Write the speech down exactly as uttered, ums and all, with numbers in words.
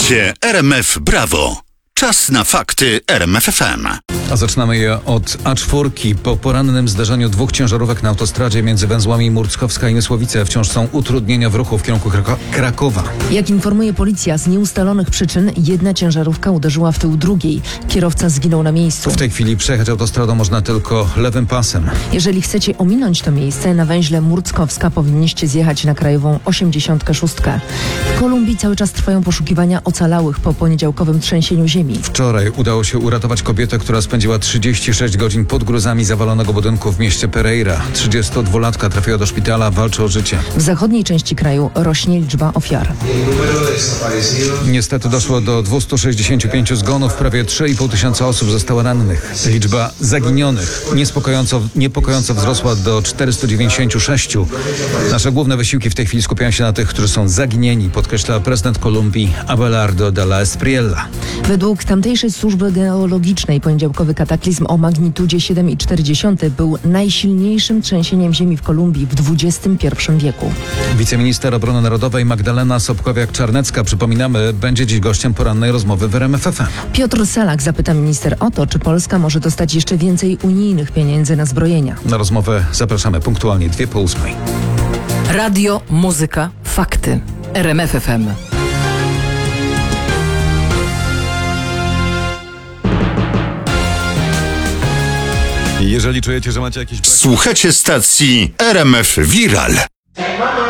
Słuchacie R M F Brawo. Czas na fakty R M F F M. A zaczynamy je od A cztery. Po porannym zdarzeniu dwóch ciężarówek na autostradzie między węzłami Murckowska i Mysłowice wciąż są utrudnienia w ruchu w kierunku Krako- Krakowa. Jak informuje policja, z nieustalonych przyczyn jedna ciężarówka uderzyła w tył drugiej. Kierowca zginął na miejscu. W tej chwili przejechać autostradą można tylko lewym pasem. Jeżeli chcecie ominąć to miejsce, na węźle Murckowska powinniście zjechać na krajową osiemdziesiąt sześć. W Kolumbii cały czas trwają poszukiwania ocalałych po poniedziałkowym trzęsieniu ziemi. Wczoraj udało się uratować kobietę, która spędziła trzydzieści sześć godzin pod gruzami zawalonego budynku w mieście Pereira. trzydziestodwulatka trafiła do szpitala, walczy o życie. W zachodniej części kraju rośnie liczba ofiar. Niestety doszło do dwieście sześćdziesiąt pięć zgonów, prawie trzy i pół tysiąca osób zostało rannych. Liczba zaginionych niepokojąco, niepokojąco wzrosła do czterysta dziewięćdziesiąt sześć. Nasze główne wysiłki w tej chwili skupiają się na tych, którzy są zaginieni, podkreśla prezydent Kolumbii Abelardo de la Espriella. Według tamtejszej służby geologicznej poniedziałkowy kataklizm o magnitudzie siedem i cztery dziesiąte był najsilniejszym trzęsieniem ziemi w Kolumbii w dwudziestym pierwszym wieku. Wiceminister Obrony Narodowej Magdalena Sobkowiak-Czarnecka, przypominamy, będzie dziś gościem porannej rozmowy w R M F F M. Piotr Salak zapyta minister o to, czy Polska może dostać jeszcze więcej unijnych pieniędzy na zbrojenia. Na rozmowę zapraszamy punktualnie dwie po ósmej. Radio, muzyka, fakty. R M F F M. Jeżeli czujecie, że macie jakieś... Słuchacie stacji R M F Viral.